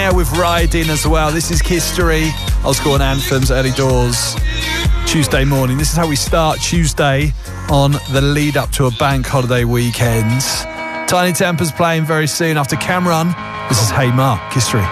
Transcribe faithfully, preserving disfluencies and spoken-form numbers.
Air with Riding as well. This is History. Old School and Anthems, early doors. Tuesday morning. This is how we start Tuesday on the lead up to a bank holiday weekend. Tiny Temper's playing very soon after Cameron. This is Hey Mark, History.